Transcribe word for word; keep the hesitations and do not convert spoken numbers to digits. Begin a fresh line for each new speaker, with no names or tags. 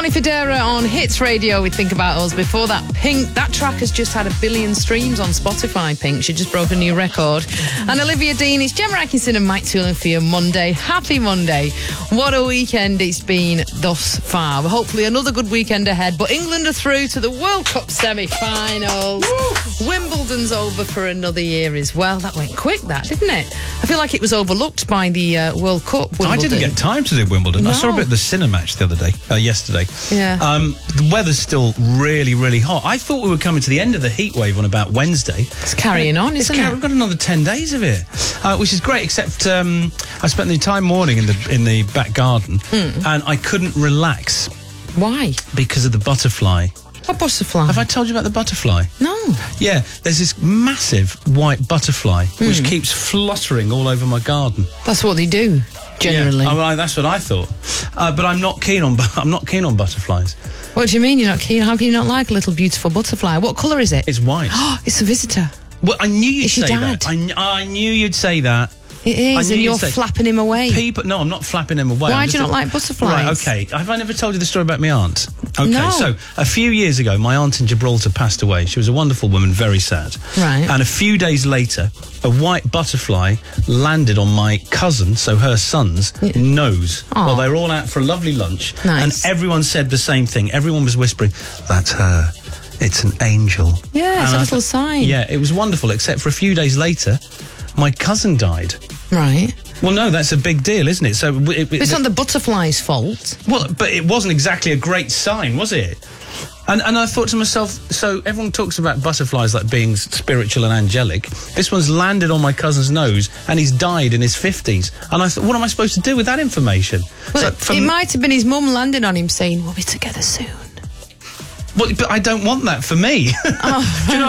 Danny Federa on Hits Radio with Think About Us. Before that, Pink, that track has just had a billion streams on Spotify, Pink. She just broke a new record. And Olivia Dean, it's Gemma Atkinson and Mike Toolin for your Monday. Happy Monday. What a weekend it's been thus far. Hopefully another good weekend ahead. But England are through to the World Cup semi-finals. Woo! Wimbledon's over for another year as well. That went quick, that, didn't it? I feel like it was overlooked by the uh, World Cup. Wimbledon.
I didn't get time to do Wimbledon.
No.
I saw a bit of the Sinner match the other day, uh, yesterday.
Yeah.
Um, the weather's still really, really hot. I thought we were coming to the end of the heat wave on about Wednesday.
It's carrying on,
It's
isn't
car-
it?
We've got another ten days of it, uh, which is great. Except um, I spent the entire morning in the in the back garden,
Mm.
and I couldn't relax
Why?
because of the butterfly.
What butterfly?
Have I told you about the butterfly?
No.
Yeah, there's this massive white butterfly
Hmm.
which keeps fluttering all over my garden.
That's what they do, generally.
Yeah. Oh, well, that's what I thought. Uh, but I'm not keen on. bu- I'm not keen on butterflies.
What do you mean you're not keen? How can you not like a little beautiful butterfly? What colour is it?
It's white.
Oh, it's a visitor.
Well, I knew you'd
Is she
say
dead?
that. I, kn- I knew you'd say that.
It
I
is,
knew
and
you'd
you're
say-
flapping him away.
People, no, I'm not flapping him away.
Why
I'm
do you
just
not
a-
like butterflies?
Right, okay. Have I never told you the story about my aunt? Okay,
No.
so a few years ago, my aunt in Gibraltar passed away. She was a wonderful woman, very sad.
Right.
And a few days later, a white butterfly landed on my cousin, so her son's, nose.
Aw.
While they were all out for a lovely lunch.
Nice.
And everyone said the same thing. Everyone was whispering, "That's her. It's an angel."
Yeah, it's
And
a
I
little
thought-
sign.
Yeah, it was wonderful, except for a few days later, my cousin died.
Right.
Well, no, that's a big deal, isn't it? So it, it,
It's not the butterfly's fault.
well, but it wasn't exactly a great sign, was it? And and I thought to myself, so everyone talks about butterflies like being spiritual and angelic. This one's landed on my cousin's nose, and he's died in his fifties. And I thought, what am I supposed to do with that information?
Well,
So
it,
for
it
m-
might have been his mum landing on him saying, we'll be together soon.
well, but I don't want that for me.
Oh,
Do you know